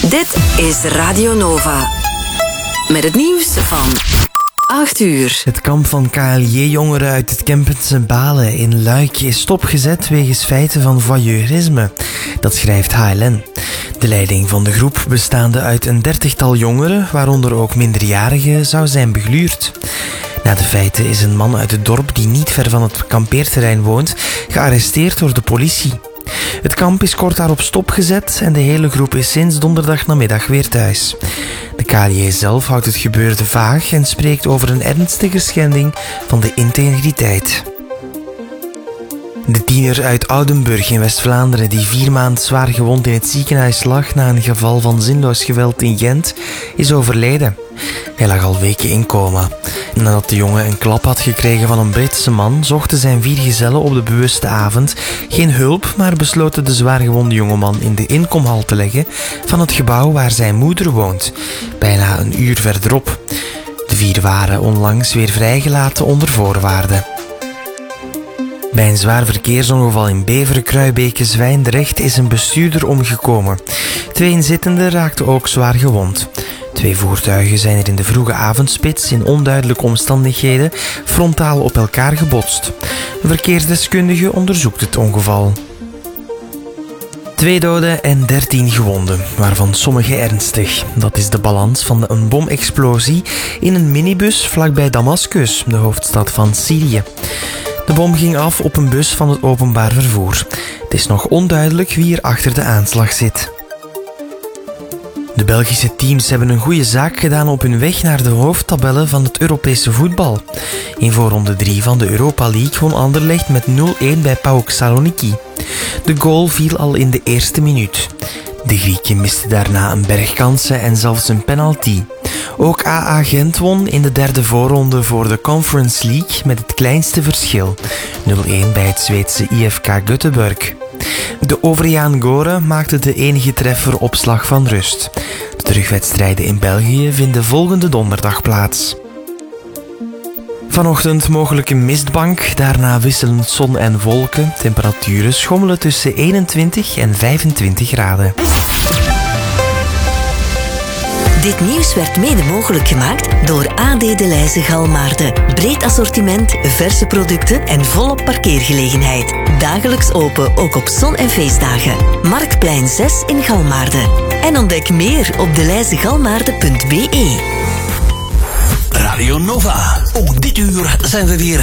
Dit is Radio Nova. Met het nieuws van 8 uur. Het kamp van KLJ-jongeren uit het Kempense Balen in Luik is stopgezet wegens feiten van voyeurisme. Dat schrijft HLN. De leiding van de groep, bestaande uit een 30-tal jongeren, waaronder ook minderjarigen, zou zijn begluurd. Na de feiten is een man uit het dorp die niet ver van het kampeerterrein woont, gearresteerd door de politie. Het kamp is kort daarop stopgezet en de hele groep is sinds donderdagnamiddag weer thuis. De KLJ zelf houdt het gebeurde vaag en spreekt over een ernstige schending van de integriteit. De tiener uit Oudenburg in West-Vlaanderen die 4 maanden zwaar gewond in het ziekenhuis lag na een geval van zinloos geweld in Gent, is overleden. Hij lag al weken in coma. Nadat de jongen een klap had gekregen van een Britse man, zochten zijn 4 gezellen op de bewuste avond geen hulp, maar besloten de zwaargewonde jongeman in de inkomhal te leggen van het gebouw waar zijn moeder woont, bijna een uur verderop. De 4 waren onlangs weer vrijgelaten onder voorwaarden. Bij een zwaar verkeersongeval in Beveren-Kruibeke-Zwijndrecht is een bestuurder omgekomen. 2 inzittenden raakten ook zwaar gewond. 2 voertuigen zijn er in de vroege avondspits in onduidelijke omstandigheden frontaal op elkaar gebotst. Een verkeersdeskundige onderzoekt het ongeval. 2 doden en 13 gewonden, waarvan sommige ernstig. Dat is de balans van een bomexplosie in een minibus vlakbij Damascus, de hoofdstad van Syrië. De bom ging af op een bus van het openbaar vervoer. Het is nog onduidelijk wie er achter de aanslag zit. De Belgische teams hebben een goede zaak gedaan op hun weg naar de hoofdtabellen van het Europese voetbal. In voorronde 3 van de Europa League won Anderlecht met 0-1 bij PAOK Saloniki. De goal viel al in de eerste minuut. De Grieken misten daarna een berg kansen en zelfs een penalty. Ook AA Gent won in de 3e voorronde voor de Conference League met het kleinste verschil. 0-1 bij het Zweedse IFK Göteborg. De Overiaan Gore maakte de enige treffer op slag van rust. De terugwedstrijden in België vinden volgende donderdag plaats. Vanochtend mogelijk een mistbank, daarna wisselend zon en wolken. Temperaturen schommelen tussen 21 en 25 graden. Dit nieuws werd mede mogelijk gemaakt door AD De Leize Galmaarden. Breed assortiment, verse producten en volop parkeergelegenheid. Dagelijks open, ook op zon- en feestdagen. Marktplein 6 in Galmaarden. En ontdek meer op deleizegalmaarden.be. Radio Nova. Ook dit uur zijn we weer